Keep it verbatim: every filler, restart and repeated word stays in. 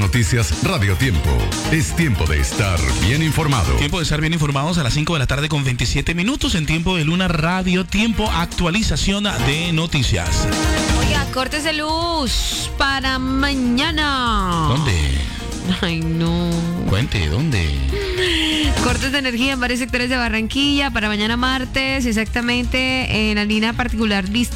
Noticias Radio Tiempo. Es tiempo de estar bien informado. Tiempo de estar bien informados a las cinco de la tarde con veintisiete minutos en Tiempo de Luna Radio Tiempo, actualización de noticias. Oiga, cortes de luz para mañana. ¿Dónde? Ay, no. Cuente, ¿dónde? Cortes de energía en varios sectores de Barranquilla para mañana martes, exactamente en la línea particular Vista